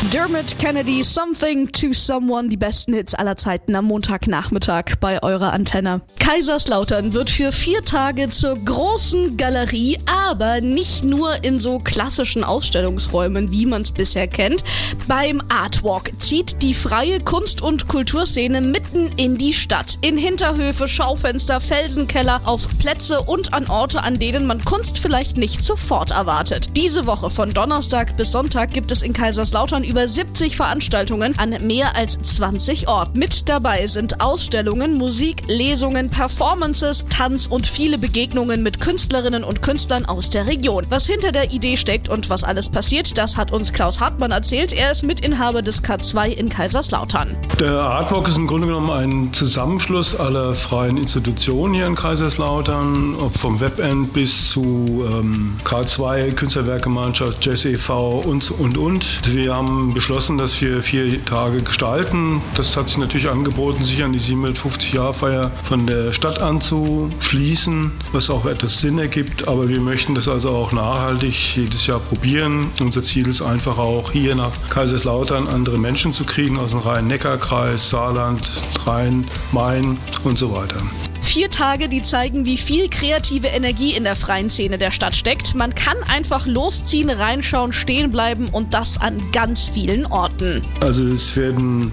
Dermot Kennedy, Something to Someone, die besten Hits aller Zeiten am Montagnachmittag bei eurer Antenne. Kaiserslautern wird für 4 Tage zur großen Galerie, aber nicht nur in so klassischen Ausstellungsräumen, wie man es bisher kennt. Beim Artwalk zieht die freie Kunst- und Kulturszene mitten in die Stadt. In Hinterhöfe, Schaufenster, Felsenkeller, auf Plätze und an Orte, an denen man Kunst vielleicht nicht sofort erwartet. Diese Woche von Donnerstag bis Sonntag gibt es in Kaiserslautern über 70 Veranstaltungen an mehr als 20 Orten. Mit dabei sind Ausstellungen, Musik, Lesungen, Performances, Tanz und viele Begegnungen mit Künstlerinnen und Künstlern aus der Region. Was hinter der Idee steckt und was alles passiert, das hat uns Klaus Hartmann erzählt. Er ist Mitinhaber des K2 in Kaiserslautern. Der Artwalk ist im Grunde genommen ein Zusammenschluss aller freien Institutionen hier in Kaiserslautern, ob vom Webend bis zu K2, Künstlerwerkgemeinschaft, Jazz e.V. und. Wir haben beschlossen, dass wir 4 Tage gestalten. Das hat sich natürlich angeboten, sich an die 750-Jahr-Feier von der Stadt anzuschließen, was auch etwas Sinn ergibt. Aber wir möchten das also auch nachhaltig jedes Jahr probieren. Unser Ziel ist einfach auch, hier nach Kaiserslautern andere Menschen zu kriegen aus dem Rhein-Neckar-Kreis, Saarland, Rhein, Main und so weiter. 4 Tage, die zeigen, wie viel kreative Energie in der freien Szene der Stadt steckt. Man kann einfach losziehen, reinschauen, stehen bleiben und das an ganz vielen Orten. Also es werden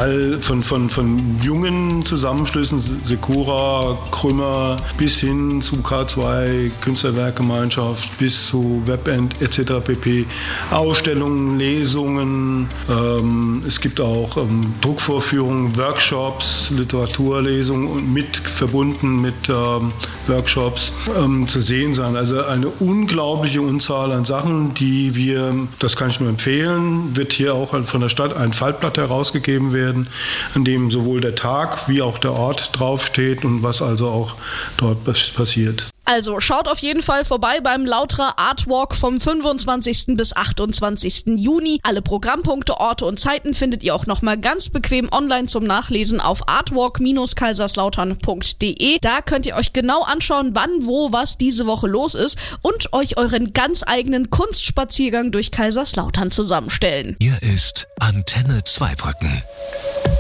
von jungen Zusammenschlüssen, Sekura, Krümmer, bis hin zu K2, Künstlerwerkgemeinschaft, bis zu Webend etc. pp. Ausstellungen, Lesungen, es gibt auch Druckvorführungen, Workshops, Literaturlesungen und verbunden mit Workshops zu sehen sein. Also eine unglaubliche Unzahl an Sachen, die wir, das kann ich nur empfehlen, wird hier auch von der Stadt ein Faltblatt herausgegeben werden, an dem sowohl der Tag wie auch der Ort draufsteht und was also auch dort passiert. Also schaut auf jeden Fall vorbei beim Lauterer Artwalk vom 25. bis 28. Juni. Alle Programmpunkte, Orte und Zeiten findet ihr auch nochmal ganz bequem online zum Nachlesen auf artwalk-kaiserslautern.de. Da könnt ihr euch genau anschauen, wann, wo, was diese Woche los ist und euch euren ganz eigenen Kunstspaziergang durch Kaiserslautern zusammenstellen. Hier ist Antenne Zweibrücken.